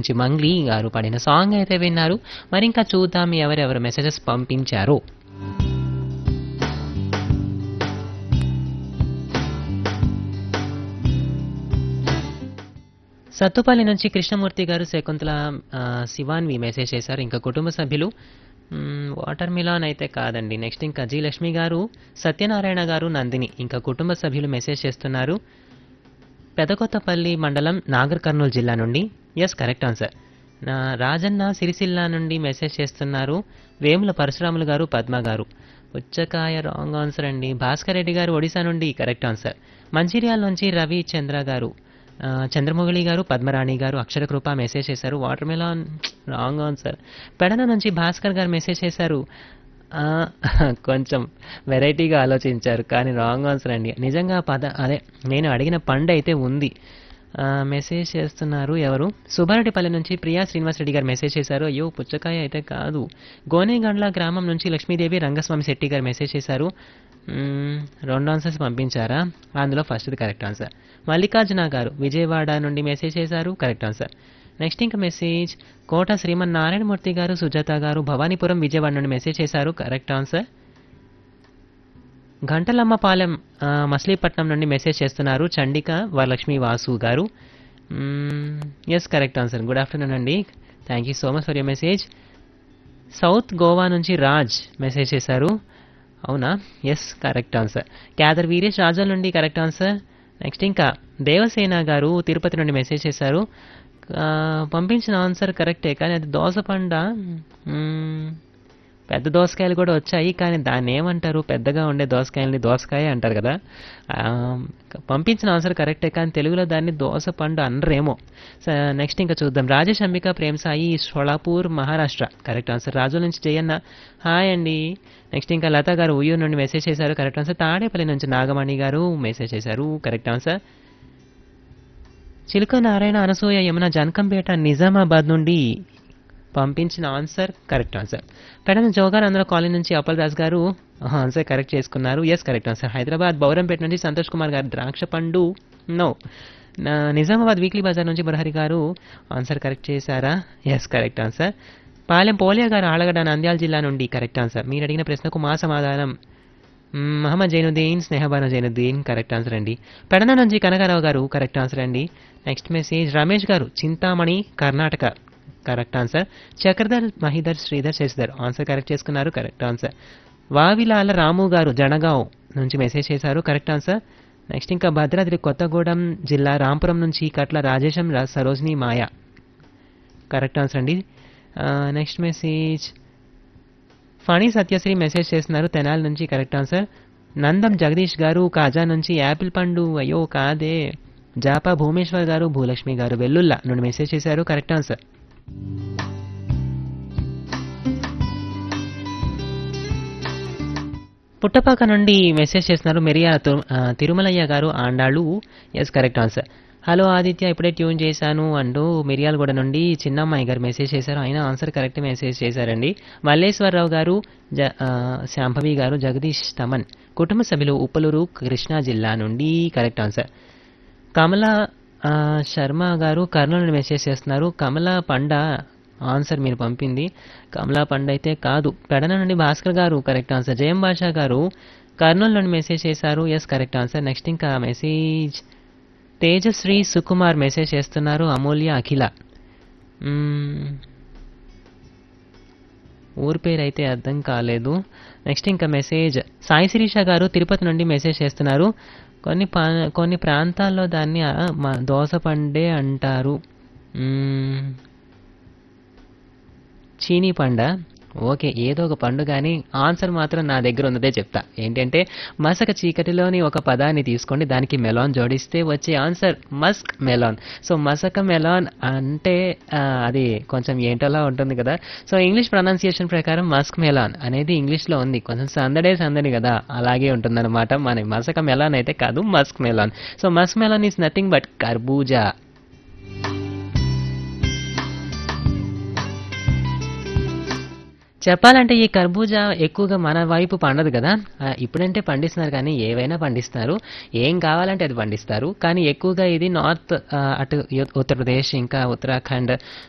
నుంచి మంగ్లీ గారు పాడిన సాంగ్ అయితే విన్నారు. మరి ఇంకా చూద్దాం ఎవరెవరు మెసేజెస్ పంపించారో. సత్తుపల్లి నుంచి కృష్ణమూర్తి గారు, శకుంతల, శివాన్వి మెసేజ్ చేశారు. ఇంకా కుటుంబ సభ్యులు వాటర్ మిలాన్ అయితే కాదండి. నెక్స్ట్ ఇంకా జి లక్ష్మి గారు, సత్యనారాయణ గారు, నందిని ఇంకా కుటుంబ సభ్యులు మెసేజ్ చేస్తున్నారు. పెదకొత్తపల్లి మండలం నాగర్ కర్నూలు జిల్లా నుండి. Yes, correct answer. Rajanna Sircilla నుండి మెసేజ్ చేస్తున్నారు. వేముల పరశురాములు గారు, పద్మ గారు. పుచ్చకాయ రాంగ్ ఆన్సర్ అండి. భాస్కర్ రెడ్డి గారు ఒడిశా నుండి కరెక్ట్ ఆన్సర్. మంచిర్యాల నుంచి రవి చంద్ర గారు, చంద్రమౌళి గారు, పద్మరాణి గారు, అక్షరకృప మెసేజ్ చేశారు. Water melon wrong answer. Pedana నుంచి భాస్కర్ గారు మెసేజ్ చేశారు. ఆ, కొంచెం వెరైటీగా ఆలోచించారు కానీ రాంగ్ ఆన్సర్ అండి. నిజంగా అదే నేను అడిగిన పండు అయితే ఉంది. మెసేజ్ చేస్తున్నారు ఎవరు, సుబ్బారెడ్డిపల్లి నుంచి ప్రియా శ్రీనివాస్ రెడ్డి గారు మెసేజ్ చేశారు. అయ్యో పుచ్చకాయ అయితే కాదు. గోనేగండ్ల గ్రామం నుంచి లక్ష్మీదేవి రంగస్వామి శెట్టి గారు మెసేజ్ చేశారు. రెండు ఆన్సర్స్ పంపించారా, అందులో ఫస్ట్ది కరెక్ట్ ఆన్సర్. మల్లికార్జున గారు విజయవాడ నుండి మెసేజ్ చేశారు. Correct answer. నెక్స్ట్ ఇంకా మెసేజ్ కోట శ్రీమన్నారాయణమూర్తి గారు, సుజాత గారు భవానీపురం విజయవాడ నుండి మెసేజ్ చేశారు. Correct answer. ఘంటలమ్మపాలెం మచిలీపట్నం నుండి మెసేజ్ చేస్తున్నారు చండిక వరలక్ష్మి వాసు గారు. Yes, correct answer. Good afternoon అండి, thank you so much for your message. South Goa నుంచి రాజ్ మెసేజ్ చేశారు. అవునా, ఎస్, కరెక్ట్ ఆన్సర్. క్యాదర్ వీరేష్ రాజాల నుండి కరెక్ట్ ఆన్సర్. నెక్స్ట్ ఇంకా దేవసేన గారు తిరుపతి నుండి మెసేజ్ చేశారు. పంపించిన ఆన్సర్ కరెక్టే కానీ అది దోసపండ. పెద్ద దోసకాయలు కూడా వచ్చాయి కానీ దాన్ని ఏమంటారు, పెద్దగా ఉండే దోసకాయలని దోసకాయ అంటారు కదా. పంపించిన ఆన్సర్ కరెక్టే కానీ తెలుగులో దాన్ని దోసపండు అనరేమో. నెక్స్ట్ ఇంకా చూద్దాం. Rajesh Ambika Prem Sai Sholapur Maharashtra correct answer. రాజుల నుంచి జయన్న హాయ్ అండి. నెక్స్ట్ ఇంకా లత గారు ఉయ్యూరు నుండి మెసేజ్ చేశారు. Correct answer. తాడేపల్లి నుంచి నాగమణి గారు మెసేజ్ చేశారు. Correct answer. చిలుక నారాయణ అనసూయ యమున జనకంపేట నిజామాబాద్ నుండి పంపించిన answer correct answer. Pedana జోగార్ Andhra colony నుంచి అప్పల్ దాస్ గారు ఆన్సర్ కరెక్ట్ చేసుకున్నారు. Yes, correct answer. Hyderabad Bowrampet నుంచి సంతోష్ కుమార్ గారు ద్రాక్ష పండు నో. నిజామాబాద్ వీక్లీ బజార్ నుంచి బురహరి గారు ఆన్సర్ కరెక్ట్ చేశారా. Yes, correct answer. Palem Polya గారు ఆలగడ్డ నంద్యాల జిల్లా నుండి కరెక్ట్ ఆన్సర్. మీరు అడిగిన ప్రశ్నకు మా సమాధానం మహమ్మద్ జైనుద్దీన్ స్నేహబాను జైనుద్దీన్ కరెక్ట్ ఆన్సర్ అండి. పెడన నుంచి కనకారావు గారు కరెక్ట్ ఆన్సర్ అండి. నెక్స్ట్ మెసేజ్ రమేష్ గారు Chintamani Karnataka correct answer. Chakradhar Mahidhar Sridhar Shashidhar answer correct చేసుకున్నారు. Correct answer. వావిలాల రాము గారు జనగావ్ నుంచి మెసేజ్ చేశారు. Correct answer. నెక్స్ట్ ఇంకా భద్రాద్రి కొత్తగూడెం జిల్లా రాంపురం నుంచి కట్ల రాజేశం సరోజిని మాయ కరెక్ట్ ఆన్సర్ అండి. Next message Phani Satyasri message చేస్తున్నారు తెనాలి నుంచి కరెక్ట్ ఆన్సర్. నందం జగదీష్ గారు కాజా నుంచి యాపిల్ పండు అయ్యో కాదే. జాపా భూమేశ్వర్ గారు భూలక్ష్మి గారు వెల్లుల్లా నుండి మెసేజ్ చేశారు. Correct answer. పుట్టపాక నుండి మెసేజ్ చేస్తున్నారు మెరియా తిరుమలయ్య గారు ఆండాళ్ళు. Yes, correct answer. Hello Aditya ఇప్పుడే ట్యూన్ చేశాను అంటూ మిరియాలగూడ నుండి చిన్నమ్మాయి గారు మెసేజ్ చేశారు. అయినా ఆన్సర్ కరెక్ట్ మెసేజ్ చేశారండి. మల్లేశ్వరరావు గారు, శాంభవి గారు, జగదీష్ తమన్ కుటుంబ సభ్యులు ఉప్పలూరు కృష్ణా జిల్లా నుండి కరెక్ట్ ఆన్సర్. కమల శర్మ గారు కర్నూలు నుండి మెసేజ్ చేస్తున్నారు. కమల పండ ఆన్సర్ మీరు పంపింది కమలా పండు అయితే కాదు. పెడన నుండి భాస్కర్ గారు కరెక్ట్ ఆన్సర్. జయం బాషా గారు కర్నూలు నుండి మెసేజ్ చేశారు. Yes, correct answer. నెక్స్ట్ ఇంకా మెసేజ్ తేజశ్రీ సుకుమార్ మెసేజ్ చేస్తున్నారు. అమూల్య అఖిల ఊరి పేరు అయితే అర్థం కాలేదు. నెక్స్ట్ ఇంకా మెసేజ్ సాయి శిరీష గారు తిరుపతి నుండి మెసేజ్ చేస్తున్నారు. కొన్ని ప్రాంతాల్లో దాన్ని దోస పండే అంటారు. చీనీ పండ ఓకే, ఏదో ఒక పండు కానీ ఆన్సర్ మాత్రం నా దగ్గర ఉన్నదే చెప్తా. ఏంటంటే మసక చీకటిలోని ఒక పదాన్ని తీసుకోండి, దానికి మెలాన్ జోడిస్తే వచ్చే ఆన్సర్ మస్క్ మెలాన్. సో మసక మెలాన్ అంటే అది కొంచెం ఏంటోలా ఉంటుంది కదా. సో ఇంగ్లీష్ ప్రొనౌన్సియేషన్ ప్రకారం మస్క్ మెలాన్ అనేది ఇంగ్లీష్లో ఉంది. కొంచెం సందడి కదా, అలాగే ఉంటుందన్నమాట. మన మసక మెలాన్ అయితే కాదు, Musk melon. So Musk melon is nothing but కర్బూజా. చెప్పాలంటే ఈ కర్బూజా ఎక్కువగా మన వైపు పండదు కదా. ఇప్పుడంటే పండిస్తున్నారు కానీ ఏవైనా పండిస్తారు, ఏం కావాలంటే అది పండిస్తారు. కానీ ఎక్కువగా ఇది నార్త్ అటు ఉత్తరప్రదేశ్ ఇంకా ఉత్తరాఖండ్